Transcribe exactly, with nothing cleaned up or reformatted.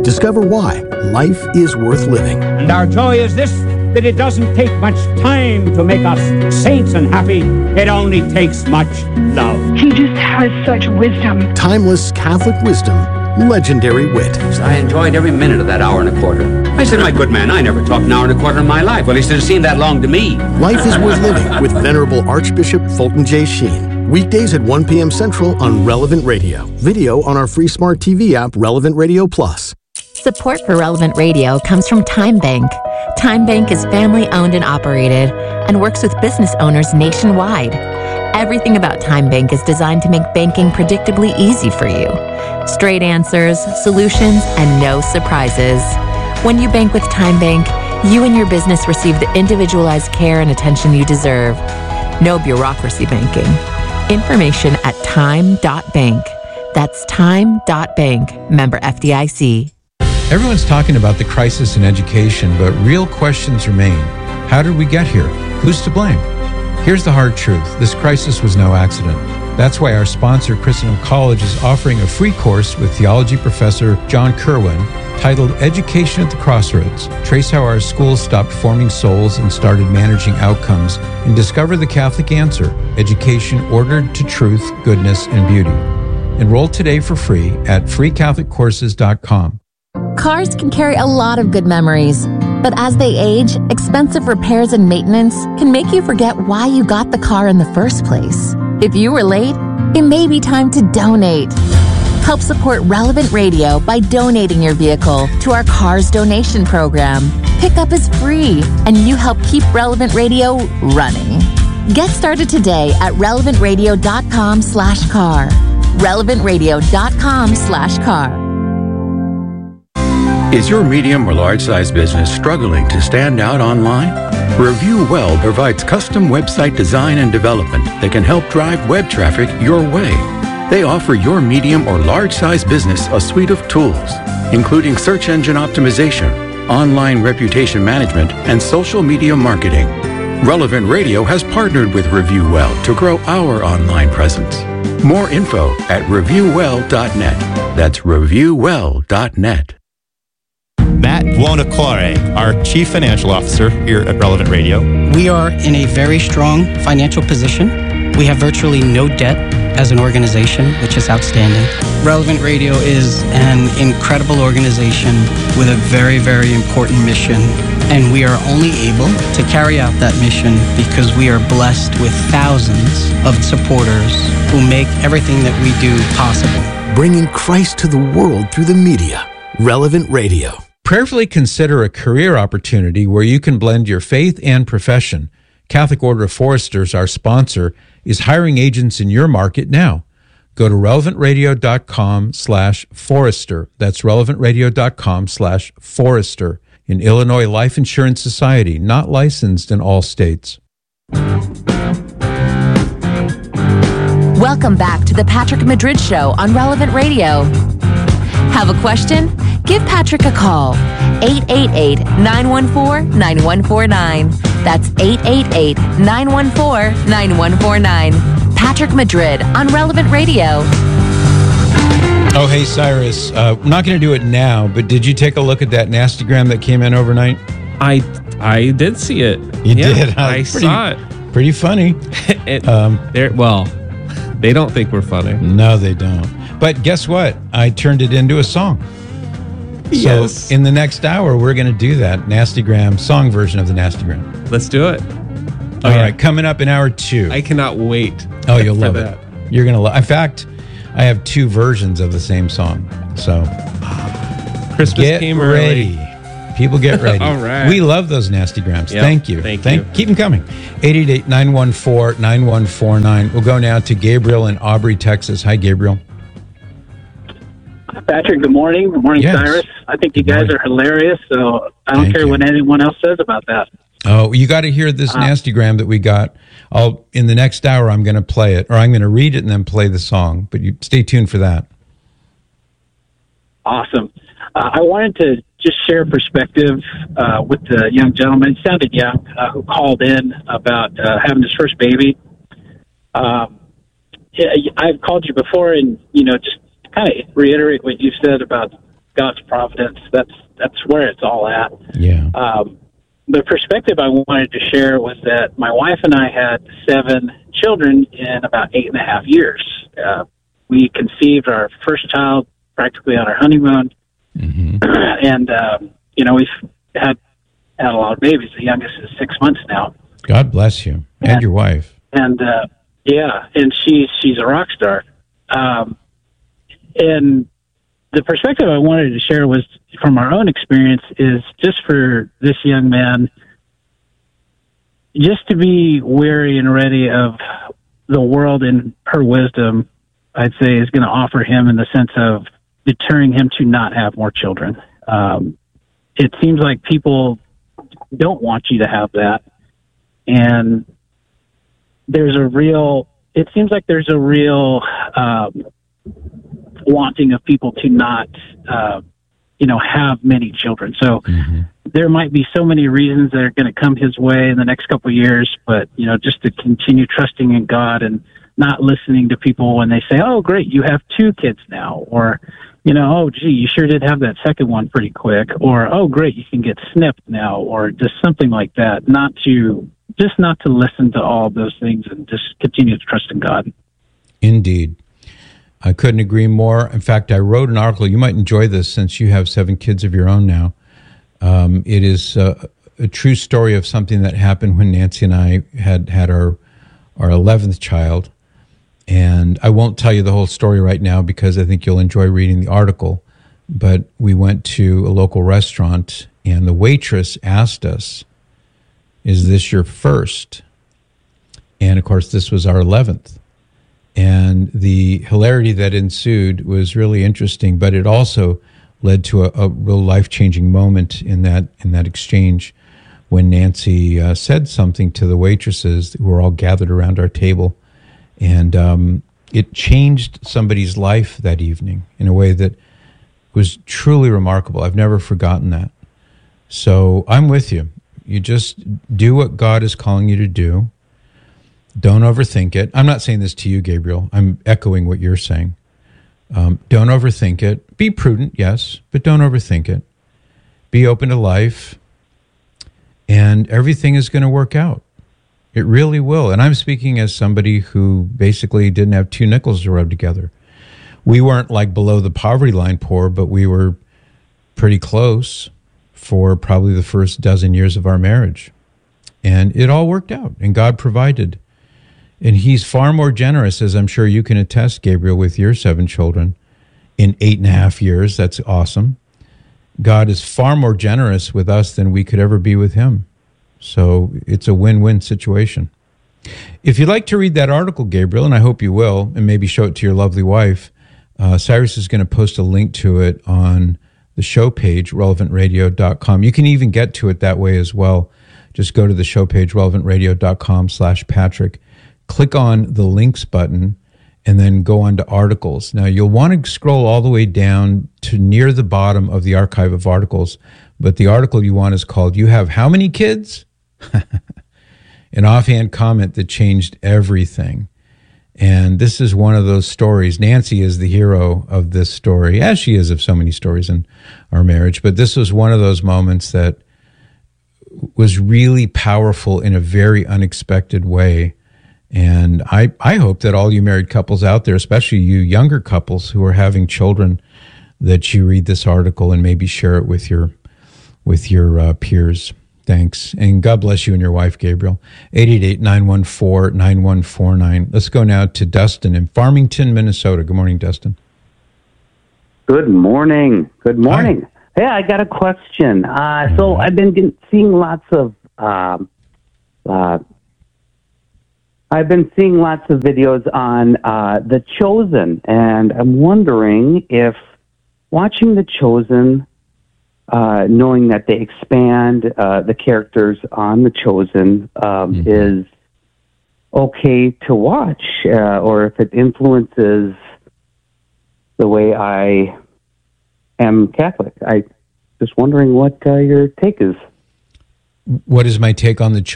Discover why life is worth living. And our joy is this, that it doesn't take much time to make us saints and happy. It only takes much love. He just has such wisdom. Timeless Catholic wisdom, legendary wit. I enjoyed every minute of that hour and a quarter. I said, my good man, I never talked an hour and a quarter in my life. Well, he said, it seemed that long to me. Life is worth living with Venerable Archbishop Fulton J. Sheen. Weekdays at one p.m. Central on Relevant Radio. Video on our free smart T V app, Relevant Radio Plus. Support for Relevant Radio comes from Time Bank. Time Bank is family-owned and operated and works with business owners nationwide. Everything about Time Bank is designed to make banking predictably easy for you. Straight answers, solutions, and no surprises. When you bank with Time Bank, you and your business receive the individualized care and attention you deserve. No bureaucracy banking. Information at time dot bank. That's time dot bank. Member F D I C. Everyone's talking about the crisis in education, but real questions remain. How did we get here? Who's to blame? Here's the hard truth. This crisis was no accident. That's why our sponsor, Christendom College, is offering a free course with theology professor John Kerwin titled Education at the Crossroads. Trace how our schools stopped forming souls and started managing outcomes, and discover the Catholic answer, education ordered to truth, goodness, and beauty. Enroll today for free at free catholic courses dot com. Cars can carry a lot of good memories, but as they age, expensive repairs and maintenance can make you forget why you got the car in the first place. If you were late, it may be time to donate. Help support Relevant Radio by donating your vehicle to our Cars Donation Program. Pickup is free, and you help keep Relevant Radio running. Get started today at relevant radio dot com slash car. relevant radio dot com slash car. Is your medium or large-size business struggling to stand out online? Review Well provides custom website design and development that can help drive web traffic your way. They offer your medium or large-size business a suite of tools, including search engine optimization, online reputation management, and social media marketing. Relevant Radio has partnered with Review Well to grow our online presence. More info at review well dot net. That's review well dot net. Matt Buonocore, our Chief Financial Officer here at Relevant Radio. We are in a very strong financial position. We have virtually no debt as an organization, which is outstanding. Relevant Radio is an incredible organization with a very, very important mission. And we are only able to carry out that mission because we are blessed with thousands of supporters who make everything that we do possible. Bringing Christ to the world through the media. Relevant Radio. Prayerfully consider a career opportunity where you can blend your faith and profession. Catholic Order of Foresters, our sponsor, is hiring agents in your market now. Go to relevant radio dot com slash forester. That's relevant radio dot com slash forester. In Illinois Life Insurance Society, not licensed in all states. Welcome back to the Patrick Madrid Show on Relevant Radio. Have a question? Give Patrick a call. eight eight eight, nine one four, nine one four nine. That's eight eight eight, nine one four, nine one four nine. Patrick Madrid on Relevant Radio. Oh, hey, Cyrus. Uh, I'm not going to do it now, but did you take a look at that nastygram that came in overnight? I I did see it. You yeah, did? I pretty, saw it. Pretty funny. it, um, well, they don't think we're funny. No, they don't. But guess what? I turned it into a song. Yes. So in the next hour, we're going to do that Nastygram song version of the Nastygram. Let's do it. All okay. right, coming up in hour two. I cannot wait. Oh, you'll love that. it. You're going to love. In fact, I have two versions of the same song. So Christmas get came ready. early. People get ready. All right. We love those Nastygrams. Yep. Thank you. Thank, Thank you. Keep them coming. eight eight eight, nine one four, nine one four nine. We'll go now to Gabriel in Aubrey, Texas. Hi, Gabriel. Patrick, good morning. Good morning, yes. Cyrus. I think good you guys morning. are hilarious, so I don't Thank care you. what anyone else says about that. Oh, you got to hear this uh, Nastygram that we got. I'll in the next hour, I'm going to play it, or I'm going to read it and then play the song. But you stay tuned for that. Awesome. Uh, I wanted to just share perspective uh, with the young gentleman. He sounded young, uh, who called in about uh, having his first baby. Um, I've called you before, and you know, just kind of reiterate what you said about God's providence. That's that's where it's all at. Yeah. Um, the perspective I wanted to share was that my wife and I had seven children in about eight and a half years. Uh, we conceived our first child practically on our honeymoon, mm-hmm. and um, you know we've had had a lot of babies. The youngest is six months now. God bless you and, and your wife. And uh, yeah, and she's she's a rock star. Um, and the perspective I wanted to share was from our own experience is just for this young man, just to be wary and ready of the world and her wisdom, I'd say, is going to offer him in the sense of deterring him to not have more children. Um, it seems like people don't want you to have that. And there's a real, it seems like there's a real um, wanting of people to not, uh, you know, have many children. So mm-hmm. there might be so many reasons that are going to come his way in the next couple of years, but, you know, just to continue trusting in God and not listening to people when they say, oh, great, you have two kids now, or, you know, oh, gee, you sure did have that second one pretty quick, or, oh, great, you can get snipped now, or just something like that. Not to, just not to listen to all of those things and just continue to trust in God. Indeed. I couldn't agree more. In fact, I wrote an article. You might enjoy this since you have seven kids of your own now. Um, it is uh, a true story of something that happened when Nancy and I had had our our eleventh child. And I won't tell you the whole story right now because I think you'll enjoy reading the article. But we went to a local restaurant, and the waitress asked us, is this your first? And, of course, this was our eleventh. And the hilarity that ensued was really interesting, but it also led to a, a real life-changing moment in that in that exchange when Nancy uh, said something to the waitresses who were all gathered around our table. And um, it changed somebody's life that evening in a way that was truly remarkable. I've never forgotten that. So I'm with you. You just do what God is calling you to do. Don't overthink it. I'm not saying this to you, Gabriel. I'm echoing what you're saying. Um, don't overthink it. Be prudent, yes, but don't overthink it. Be open to life, and everything is going to work out. It really will. And I'm speaking as somebody who basically didn't have two nickels to rub together. We weren't like below the poverty line poor, but we were pretty close for probably the first dozen years of our marriage. And it all worked out, and God provided. And he's far more generous, as I'm sure you can attest, Gabriel, with your seven children in eight and a half years. That's awesome. God is far more generous with us than we could ever be with him. So it's a win-win situation. If you'd like to read that article, Gabriel, and I hope you will, and maybe show it to your lovely wife, uh, Cyrus is going to post a link to it on the show page, relevant radio dot com. You can even get to it that way as well. Just go to the show page, relevant radio dot com slash Patrick. Click on the links button, and then go on to articles. Now, you'll want to scroll all the way down to near the bottom of the archive of articles, but the article you want is called, You Have How Many Kids? An offhand comment that changed everything. And this is one of those stories. Nancy is the hero of this story, as she is of so many stories in our marriage, but this was one of those moments that was really powerful in a very unexpected way. And I, I hope that all you married couples out there, especially you younger couples who are having children, that you read this article and maybe share it with your with your uh, peers. Thanks. And God bless you and your wife, Gabriel. eight eight eight, nine one four, nine one four nine. Let's go now to Dustin in Farmington, Minnesota. Good morning, Dustin. Good morning. Good morning. Hi. Hey, I got a question. Uh, so I've been getting, seeing lots of... Uh, uh, I've been seeing lots of videos on uh, The Chosen, and I'm wondering if watching The Chosen, uh, knowing that they expand uh, the characters on The Chosen, um, mm-hmm. is okay to watch, uh, or if it influences the way I am Catholic. I just wondering what uh, your take is. What is my take on The Chosen?